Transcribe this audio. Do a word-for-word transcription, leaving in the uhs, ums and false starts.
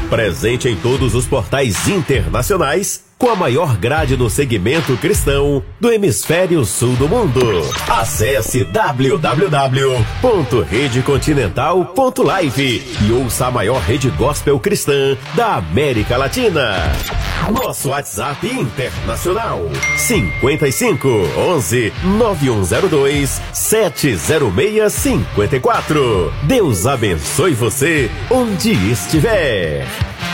Presente em todos os portais internacionais, com a maior grade no segmento cristão do hemisfério sul do mundo. Acesse w w w ponto rede continental ponto live e ouça a maior rede gospel cristã da América Latina. Nosso WhatsApp internacional cinquenta e cinco, onze, nove um zero dois, sete zero seis cinco quatro. Deus abençoe você onde estiver.